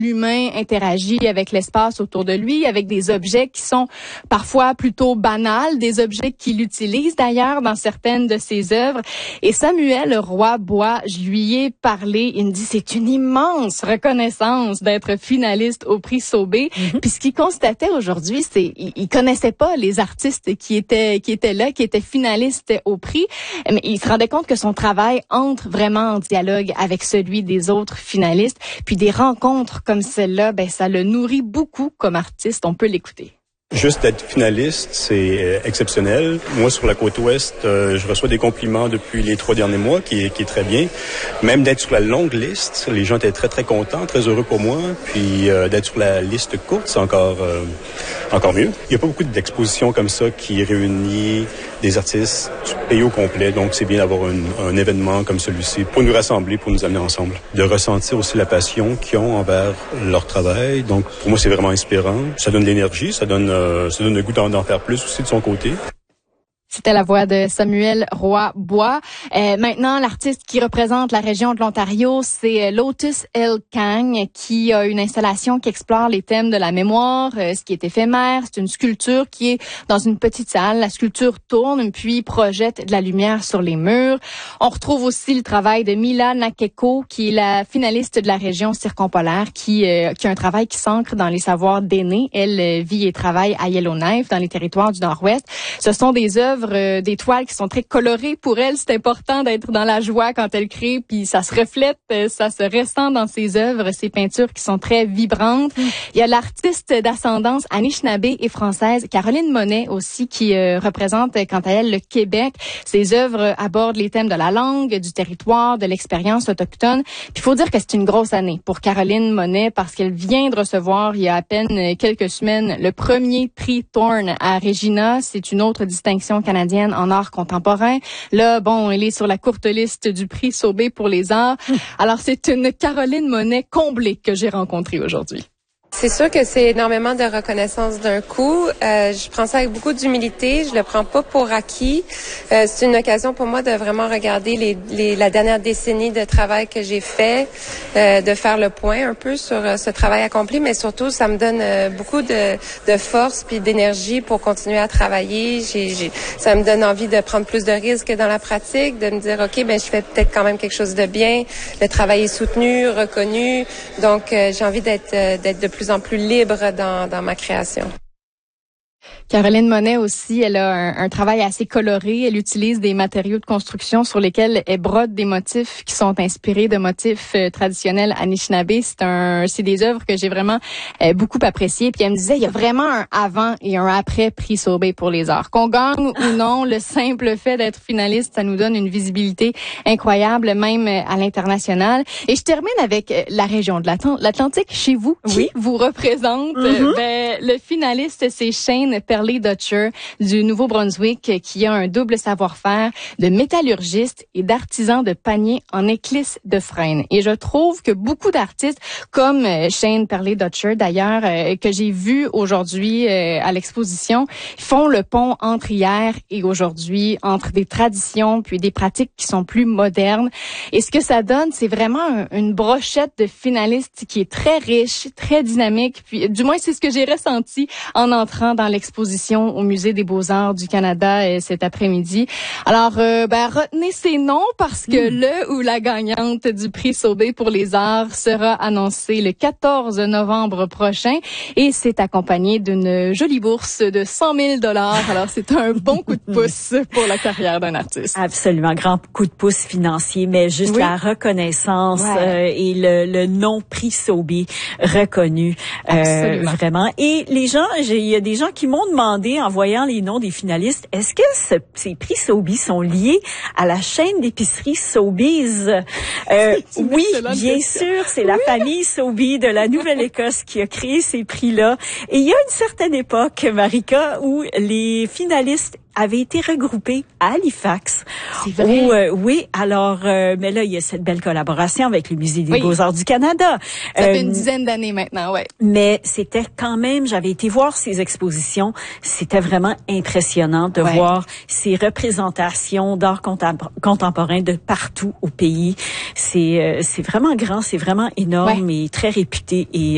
l'humain interagit avec l'espace autour de lui, avec des objets qui sont parfois plutôt banals, des objets qu'il utilise d'ailleurs dans certaines de ses œuvres. Et Samuel Roy-Bois, je lui ai parlé, il me dit c'est une immense reconnaissance d'être finaliste au prix Sauvé. Puis ce qu'il constatait aujourd'hui, c'est il connaissait pas les artistes qui étaient là, qui étaient finalistes au prix, mais il se rendait compte que son travail entre vraiment en dialogue avec celui des autres finalistes, puis des rencontres comme celle-là, ça le nourrit beaucoup comme artiste. On peut l'écouter. Juste d'être finaliste, c'est exceptionnel. Moi, sur la côte ouest, je reçois des compliments depuis les 3 derniers mois, qui est très bien. Même d'être sur la longue liste, les gens étaient très, très contents, très heureux pour moi. Puis d'être sur la liste courte, c'est encore mieux. Il n'y a pas beaucoup d'expositions comme ça qui réunit des artistes du pays au complet. Donc, c'est bien d'avoir un événement comme celui-ci pour nous rassembler, pour nous amener ensemble. De ressentir aussi la passion qu'ils ont envers leur travail. Donc, pour moi, c'est vraiment inspirant. Ça donne de l'énergie, ça donne le goût d'en faire plus aussi de son côté. C'était la voix de Samuel Roy-Bois. Maintenant, l'artiste qui représente la région de l'Ontario, c'est Lotus L. Kang, qui a une installation qui explore les thèmes de la mémoire, ce qui est éphémère. C'est une sculpture qui est dans une petite salle. La sculpture tourne, puis projette de la lumière sur les murs. On retrouve aussi le travail de Mila Nakeko, qui est la finaliste de la région circumpolaire, qui a un travail qui s'ancre dans les savoirs d'aînés. Elle vit et travaille à Yellowknife, dans les territoires du Nord-Ouest. Ce sont des œuvres, des toiles qui sont très colorées. Pour elle, c'est important d'être dans la joie quand elle crée, puis ça se reflète, ça se ressent dans ses œuvres, ses peintures qui sont très vibrantes. Il y a l'artiste d'ascendance Anishinaabe et française Caroline Monet aussi, qui représente quant à elle le Québec. Ses œuvres abordent les thèmes de la langue, du territoire, de l'expérience autochtone. Puis il faut dire que c'est une grosse année pour Caroline Monet parce qu'elle vient de recevoir il y a à peine quelques semaines le premier prix Thorne à Regina. C'est une autre distinction canadienne en art contemporain. Là, elle est sur la courte liste du prix Sauvé pour les arts. Alors, c'est une Caroline Monet comblée que j'ai rencontrée aujourd'hui. C'est sûr que c'est énormément de reconnaissance d'un coup. Je prends ça avec beaucoup d'humilité. Je le prends pas pour acquis. C'est une occasion pour moi de vraiment regarder la dernière décennie de travail que j'ai fait, de faire le point un peu sur ce travail accompli, mais surtout ça me donne beaucoup de force puis d'énergie pour continuer à travailler. Ça me donne envie de prendre plus de risques dans la pratique, de me dire OK, je fais peut-être quand même quelque chose de bien. Le travail est soutenu, reconnu. Donc j'ai envie d'être de plus en plus libre dans ma création. Caroline Monet aussi, elle a un travail assez coloré. Elle utilise des matériaux de construction sur lesquels elle brode des motifs qui sont inspirés de motifs traditionnels Anishinaabe. C'est des œuvres que j'ai vraiment beaucoup appréciées. Puis elle me disait, il y a vraiment un avant et un après prix Sauvé pour les arts. Qu'on gagne ou non, le simple fait d'être finaliste, ça nous donne une visibilité incroyable, même à l'international. Et je termine avec la région de l'Atlantique, chez vous, qui vous représente. Le finaliste, c'est Shane Perley-Dutcher du Nouveau-Brunswick, qui a un double savoir-faire de métallurgiste et d'artisan de panier en éclisse de frêne. Et je trouve que beaucoup d'artistes, comme Shane Perley-Dutcher d'ailleurs, que j'ai vu aujourd'hui à l'exposition, font le pont entre hier et aujourd'hui, entre des traditions puis des pratiques qui sont plus modernes. Et ce que ça donne, c'est vraiment une brochette de finalistes qui est très riche, très dynamique. Puis, du moins, c'est ce que j'ai ressenti en entrant dans l'exposition au Musée des Beaux-Arts du Canada cet après-midi. Alors, retenez ces noms parce que le ou la gagnante du prix Sauvé pour les arts sera annoncée le 14 novembre prochain et c'est accompagné d'une jolie bourse de 100 000 $. Alors, c'est un bon coup de pouce pour la carrière d'un artiste. Absolument, grand coup de pouce financier, mais juste la reconnaissance et le nom prix Sauvé reconnu vraiment. Et les gens, il y a des gens qui m'ont demandé, en voyant les noms des finalistes, est-ce que ces prix Sobeys sont liés à la chaîne d'épicerie Sobeys? Oui, bien sûr, c'est la famille Sobey de la Nouvelle-Écosse qui a créé ces prix-là. Et il y a une certaine époque, Marika, où les finalistes avaient été regroupés à Halifax. C'est vrai. Oui, alors, mais là, il y a cette belle collaboration avec le Musée des Beaux-Arts du Canada. Ça fait une dizaine d'années maintenant, Mais c'était quand même, j'avais été voir ces expositions, c'était vraiment impressionnant de voir ces représentations d'art contemporain de partout au pays. C'est vraiment grand, c'est vraiment énorme et très réputé et